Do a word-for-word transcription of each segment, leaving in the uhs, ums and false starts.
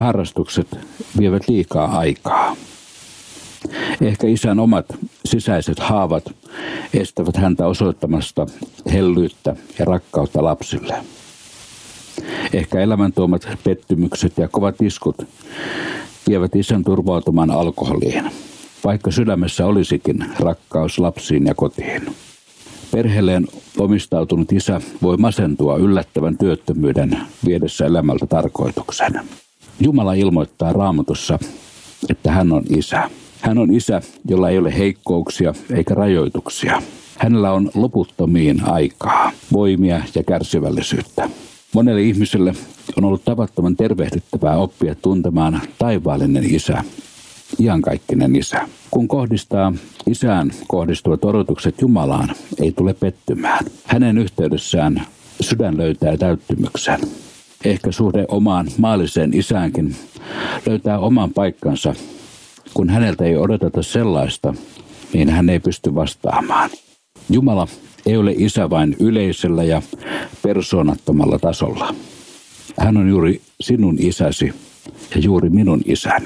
harrastukset vievät liikaa aikaa. Ehkä isän omat sisäiset haavat estävät häntä osoittamasta hellyyttä ja rakkautta lapsille. Ehkä elämän tuomat pettymykset ja kovat iskut vievät isän turvautumaan alkoholiin, vaikka sydämessä olisikin rakkaus lapsiin ja kotiin. Perheelleen omistautunut isä voi masentua yllättävän työttömyyden viedessä elämältä tarkoituksen. Jumala ilmoittaa Raamatussa, että hän on isä. Hän on isä, jolla ei ole heikkouksia eikä rajoituksia. Hänellä on loputtomiin aikaa, voimia ja kärsivällisyyttä. Monelle ihmiselle on ollut tavattoman tervehdyttävää oppia tuntemaan taivaallinen isä, iankaikkinen isä. Kun kohdistaa isään kohdistuvat odotukset Jumalaan, ei tule pettymään. Hänen yhteydessään sydän löytää täyttymyksen. Ehkä suhde omaan maalliseen isäänkin löytää oman paikkansa, kun häneltä ei odoteta sellaista, niin hän ei pysty vastaamaan. Jumala ei ole isä vain yleisellä ja persoonattomalla tasolla. Hän on juuri sinun isäsi ja juuri minun isäni.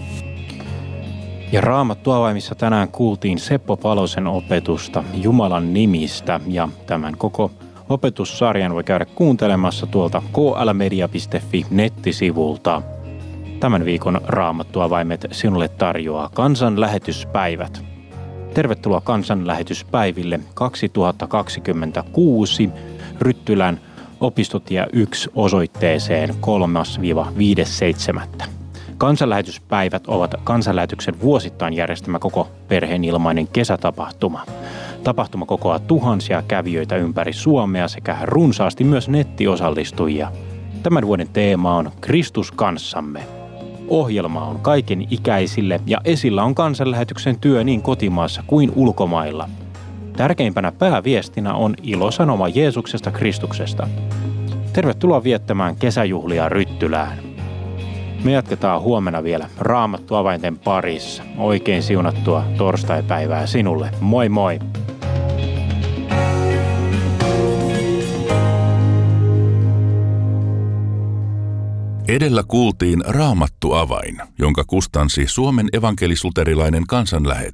Ja Raamattu-avaimissa tänään kuultiin Seppo Palosen opetusta Jumalan nimistä, ja tämän koko opetussarjan voi käydä kuuntelemassa tuolta k l media piste f i nettisivulta. Tämän viikon Raamattu-avaimet sinulle tarjoaa Kansanlähetyspäivät. Tervetuloa Kansanlähetyspäiville kaksituhattakaksikymmentäkuusi Ryttylän Opistotie yksi osoitteeseen kolmas viides seitsemättä. Kansanlähetyspäivät ovat Kansanlähetyksen vuosittain järjestämä koko perheen ilmainen kesätapahtuma. Tapahtuma kokoaa tuhansia kävijöitä ympäri Suomea sekä runsaasti myös nettiosallistujia. Tämän vuoden teema on Kristus kanssamme. Ohjelma on kaiken ikäisille ja esillä on Kansanlähetyksen työ niin kotimaassa kuin ulkomailla. Tärkeimpänä pääviestinä on ilosanoma Jeesuksesta Kristuksesta. Tervetuloa viettämään kesäjuhlia Ryttylään. Me jatketaan huomenna vielä Raamattu-avainten parissa. Oikein siunattua torstaipäivää sinulle. Moi moi! Edellä kuultiin Raamattu-avain, jonka kustansi Suomen evankelis-luterilainen kansanlähetys.